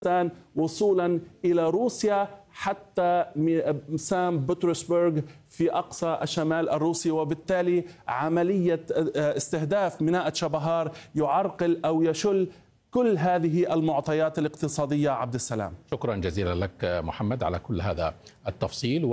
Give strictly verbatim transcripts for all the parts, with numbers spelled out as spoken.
وصولا إلى روسيا حتى سان بطرسبرغ في أقصى الشمال الروسي، وبالتالي عملية استهداف ميناء تشابهار يعرقل أو يشل كل هذه المعطيات الاقتصادية. عبد السلام، شكرا جزيلا لك محمد على كل هذا التفصيل،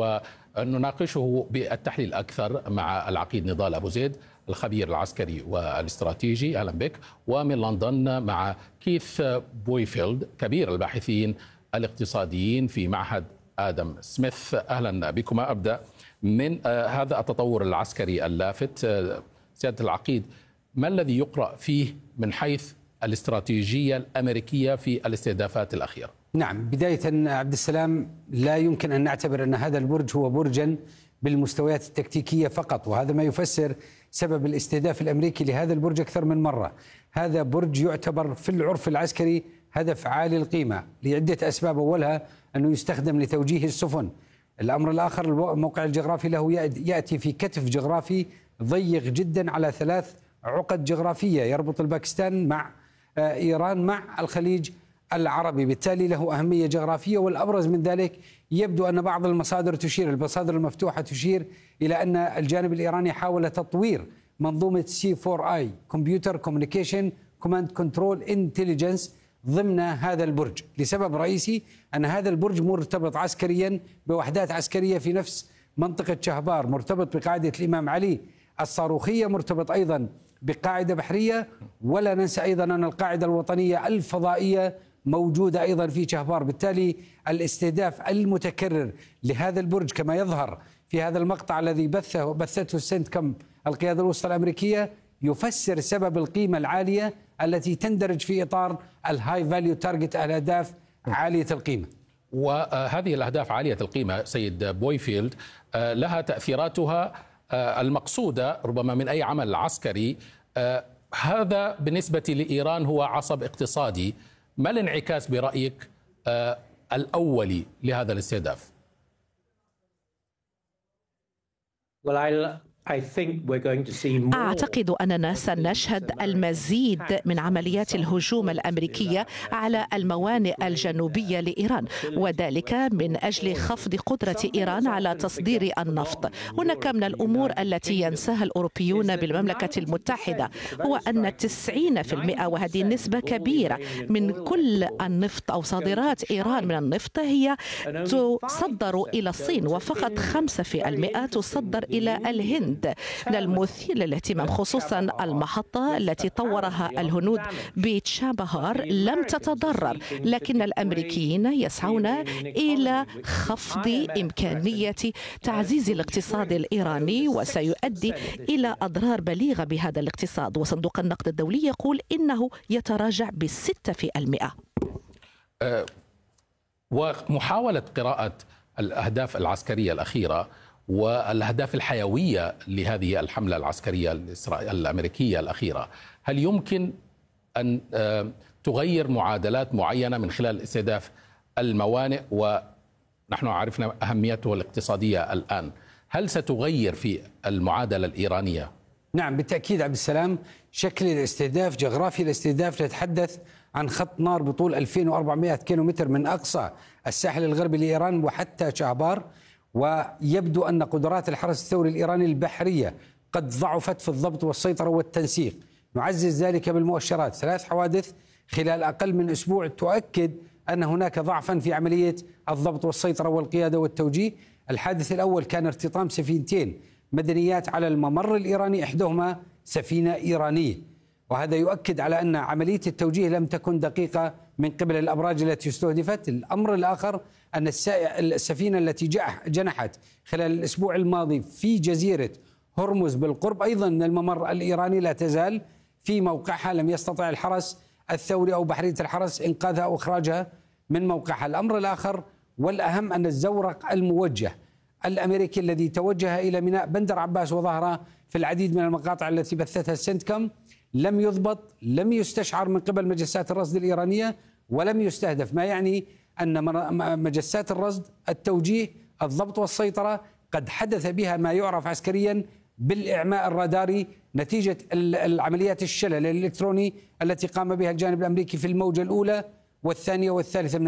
ونناقشه بالتحليل أكثر مع العقيد نضال أبو زيد الخبير العسكري والاستراتيجي. أهلا بك. ومن لندن مع كيث بويفيلد كبير الباحثين الاقتصاديين في معهد آدم سميث. أهلا بكما. أبدأ من هذا التطور العسكري اللافت سيادة العقيد، ما الذي يقرأ فيه من حيث الاستراتيجية الأمريكية في الاستهدافات الأخيرة؟ نعم، بداية عبد السلام، لا يمكن أن نعتبر أن هذا البرج هو برجا بالمستويات التكتيكية فقط، وهذا ما يفسر سبب الاستهداف الأمريكي لهذا البرج أكثر من مرة. هذا برج يعتبر في العرف العسكري هدف عالي القيمة لعدة أسباب. أولها أنه يستخدم لتوجيه السفن. الأمر الآخر، الموقع الجغرافي له يأتي في كتف جغرافي ضيق جدا على ثلاث عقد جغرافية يربط الباكستان مع إيران مع الخليج العربي، بالتالي له أهمية جغرافية. والأبرز من ذلك، يبدو أن بعض المصادر تشير المصادر المفتوحة تشير إلى أن الجانب الإيراني حاول تطوير منظومة سي فور آي Computer Communication Command Control Intelligence ضمن هذا البرج، لسبب رئيسي أن هذا البرج مرتبط عسكريا بوحدات عسكرية في نفس منطقة شهبار، مرتبط بقاعدة الإمام علي الصاروخية، مرتبط أيضا بقاعدة بحرية، ولا ننسى أيضا أن القاعدة الوطنية الفضائية موجودة أيضا في شهبار. بالتالي الاستهداف المتكرر لهذا البرج كما يظهر في هذا المقطع الذي بثه بثته السنتكم القيادة الوسطى الأمريكية يفسر سبب القيمة العالية التي تندرج في إطار الهاي فاليو تارجت، الأهداف عالية القيمة. وهذه الأهداف عالية القيمة سيد بويفيلد لها تأثيراتها المقصودة ربما من أي عمل عسكري. هذا بالنسبة لإيران هو عصب اقتصادي. ما الانعكاس برأيك الأولي لهذا الاستهداف؟ أعتقد أننا سنشهد المزيد من عمليات الهجوم الأمريكية على الموانئ الجنوبية لإيران، وذلك من أجل خفض قدرة إيران على تصدير النفط. هناك من الأمور التي ينساها الأوروبيون بالمملكة المتحدة هو أن تسعين بالمئة، وهذه النسبة كبيرة، من كل النفط أو صادرات إيران من النفط هي تصدر إلى الصين، وفقط خمسة بالمئة تصدر إلى الهند. من المثير للاهتمام خصوصا المحطة التي طورها الهنود بتشابهار لم تتضرر، لكن الأمريكيين يسعون إلى خفض إمكانية تعزيز الاقتصاد الإيراني، وسيؤدي إلى أضرار بليغة بهذا الاقتصاد. وصندوق النقد الدولي يقول إنه يتراجع بستة في المئة. أه ومحاولة قراءة الأهداف العسكرية الأخيرة والأهداف الحيوية لهذه الحملة العسكرية الأمريكية الأخيرة، هل يمكن أن تغير معادلات معينة من خلال استهداف الموانئ؟ ونحن عرفنا أهميته الاقتصادية الآن، هل ستغير في المعادلة الإيرانية؟ نعم بالتأكيد عبد السلام. شكل الاستهداف، جغرافيا الاستهداف، نتحدث عن خط نار بطول ألفين وأربعمئة كيلومتر من أقصى الساحل الغربي لإيران وحتى شهبار. ويبدو أن قدرات الحرس الثوري الإيراني البحرية قد ضعفت في الضبط والسيطرة والتنسيق. نعزز ذلك بالمؤشرات، ثلاث حوادث خلال أقل من أسبوع تؤكد أن هناك ضعفا في عملية الضبط والسيطرة والقيادة والتوجيه. الحادث الأول كان ارتطام سفينتين مدنيات على الممر الإيراني، إحداهما سفينة إيرانية، وهذا يؤكد على أن عملية التوجيه لم تكن دقيقة من قبل الأبراج التي استهدفت. الأمر الآخر أن السفينة التي جنحت خلال الأسبوع الماضي في جزيرة هرمز بالقرب أيضا من الممر الإيراني لا تزال في موقعها، لم يستطع الحرس الثوري أو بحرية الحرس إنقاذها أو إخراجها من موقعها. الأمر الآخر والأهم أن الزورق الموجه الأمريكي الذي توجه إلى ميناء بندر عباس وظهر في العديد من المقاطع التي بثتها السنتكم لم يضبط، لم يستشعر من قبل مجسات الرصد الإيرانية، ولم يستهدف، ما يعني أن مجسات الرصد، التوجيه، الضبط والسيطرة قد حدث بها ما يعرف عسكريا بالإعماء الراداري نتيجة العمليات الشلل الإلكتروني التي قام بها الجانب الأمريكي في الموجة الأولى والثانية والثالثة من